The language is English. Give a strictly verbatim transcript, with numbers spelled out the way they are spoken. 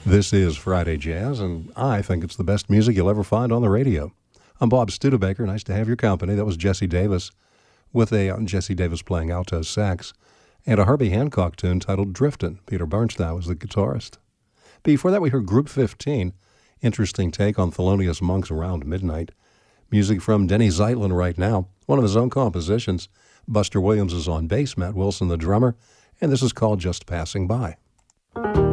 This is Friday Jazz, and I think it's the best music you'll ever find on the radio. I'm Bob Studebaker. Nice to have your company. That was Jesse Davis with a uh, Jesse Davis playing alto sax and a Herbie Hancock tune titled Driftin'. Peter Bernstein was the guitarist. Before that, we heard Group fifteen. Interesting take on Thelonious Monk's Around Midnight. Music from Denny Zeitlin right now, one of his own compositions. Buster Williams is on bass, Matt Wilson the drummer, and this is called Just Passing By.